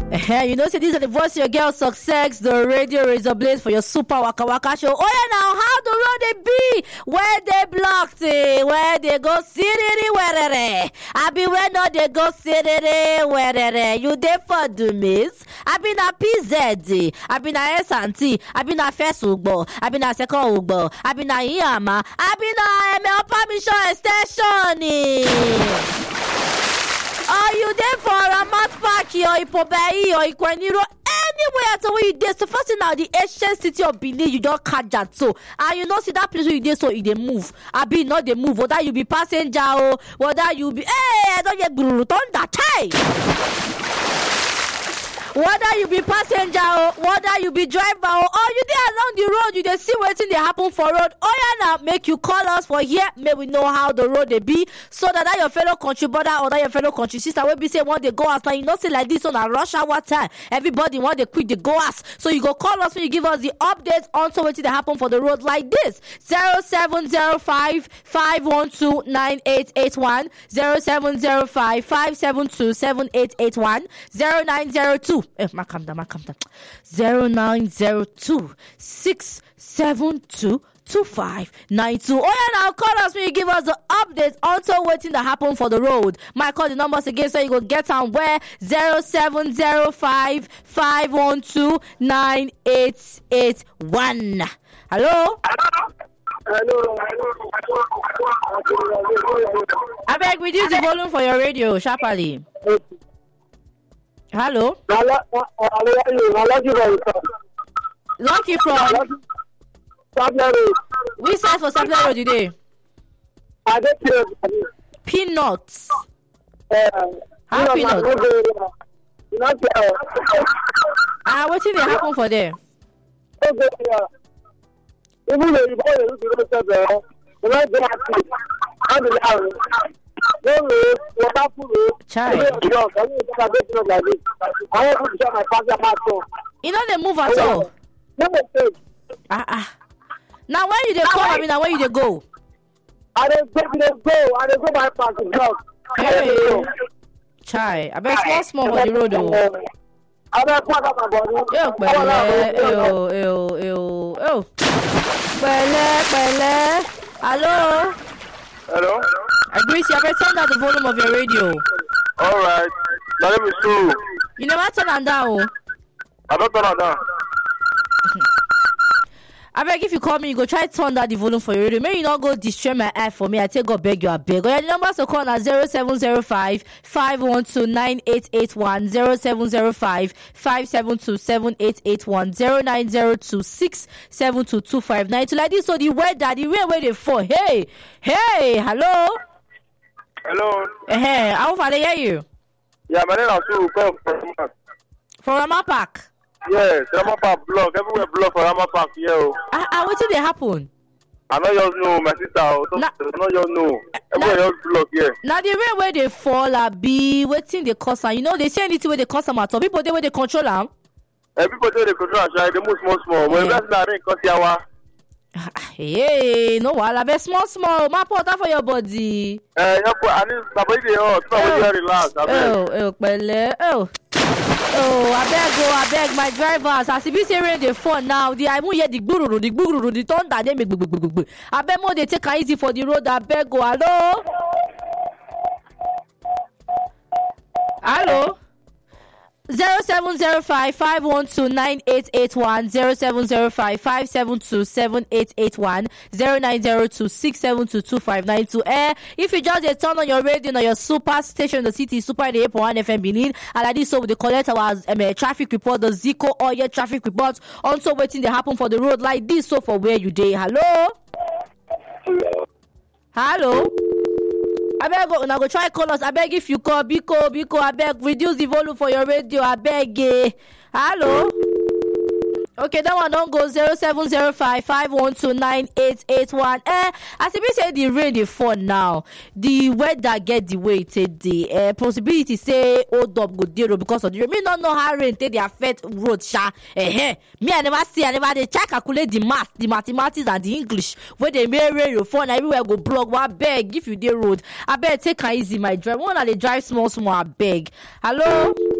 You know, say these are the voice of your girl Success, the radio razor blades for your super waka waka show. Oh yeah, now how the road they be? Where they blocked it? Where they go city? Where they? I be where not they go city? Where they? You there for the miss? I been a PZ. I been a S&T. I been a first Ugbo. I been a second Ugbo. I been a Yama. I been a ML permission extension. Are you there for a mat park or Ipobai or Ikwaniro? Anywhere at all where you there. So first now the ancient city of Benin, you don't catch that. So and you know see that place where you there, so they move. I be not they move. Whether you be passenger or whether you be I don't get thunder time. Whether you be passenger or whether you be driver or you there along the road, you dey see wetin dey happen for road. Oh yeah, now make you call us for here. May we know how the road they be, so that your fellow country brother or that your fellow country sister will be say when they go out. Now you know say like this on a rush hour time. Everybody want they quick they go us. So you go call us when you give us the updates on to wetin dey happen for the road like this. 0705-512-9881 0705-572-7881 0902 calm down. 0902-672-2592. Oh yeah, now call us when you give us the updates also waiting to happen for the road. My call the numbers again so you go get on where 0705-512-9881. Hello? I beg reduce the volume for your radio sharply. Hello? Lucky from which side for Sapler Road today? Peanuts. How peanuts? What's it happen for there? Chai. You know they move at all. Now when you they come, I mean now when you they go? I don't go my pass. Hey. Chai. I bet small for the road though. I bet part of my body. Pele. Hello. Hello. I agree. I better turn down the volume of your radio. All right. My name is Sue. You never turn it down. I don't turn it down. I beg if you call me, you go try to turn down the volume for your radio. Maybe you not go destroy my app for me. I take God beg you, I beg. The numbers to call at 0705-512-9881 0705-572-7881 0902-672-259. Like this, so the weather, the rain where they fall. Hey, hello. Hello. Hey, how far they hear you? Yeah, my name is Sue. For Rama Park. Yes, Rama Park block. Everywhere block for Rama Park. Yeah. What did they happen? I know you know, my sister. I know you know. Everywhere just block. Yeah. Now the rain where they fall, be waiting they cause them. You know they say anything where they cause them at all. People they where they control them. People they control them. They move small. When that's not rain, cause yawa. Hey, no, I be small. My porta for your body. I need somebody there. Somebody relax. I beg my drivers. As if you say rain they fall now, I won't hear the gburu, the thunder. They make I beg more they take it easy for the road. I beg go. Hello. 0705-512-9881 0705-572-7881 0902-672-2592. If you just turn on your radio on your super station, the city super 8.1 FM Benin, and like this, so they collect our traffic report, the Zico oil traffic report. Also waiting to happen for the road like this. So for where you day? Hello. I beg go now go try call us. I beg if you call Biko, I beg reduce the volume for your radio. I beg. Hello. Okay, that one don't go 0705-512-9881. As if we say the rain they fall now, the weather get the way it the possibility say hold up go zero because of the rain. Me not know how rain take the affect road sha. Me I never they check calculate the math, the mathematics and the English where they may rain your phone everywhere go block. I beg if you dey road. I beg take it easy my drive. One they drive small I beg. Hello.